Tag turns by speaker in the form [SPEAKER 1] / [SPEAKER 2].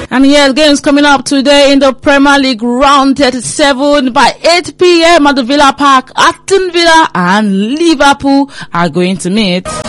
[SPEAKER 1] And yes, games coming up today in the Premier League round 37 by 8 p.m. at the Villa Park. Aston Villa and Liverpool are going to meet.